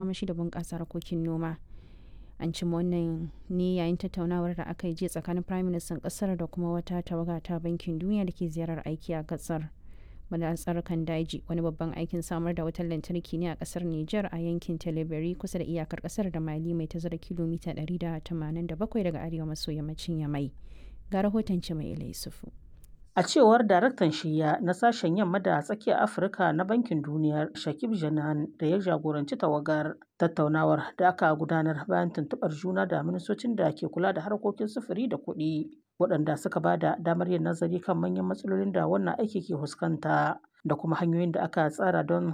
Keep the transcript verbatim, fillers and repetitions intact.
makamashi da bunƙasa harkokin noma. An cimma wannan ne yayin tattaunawar da aka yi jiya tsakanin Prime Minister ƙasar da kuma wata tawaga ta Bankin Duniya da ke ziyarar aiki a ƙasar. Madatsar kan daji wani babban aikin samar da wutar lantarki ne a ƙasar Nijar a yankin Teleberi kusa da iyakar ƙasar da Mali mai tazara kilomita ɗari da tamanin da bakwai daga arewa maso yammacin Yamai. Ga rahoton Cimai Yusufu. A cewar daraktan shiyya na sashen yamma da tsakiyar Afirka na Bankin Duniyar Shakib Janan da ya jagoranci tawagar, tattaunawar da aka gudanar bayan tuntuɓar juna da ministocin da ke kula da harkokin sufuri da kuɗi, waɗanda suka ba da damar yin nazari kan manyan matsalolin da wannan aiki ke fuskanta da kuma hanyoyin da aka tsara don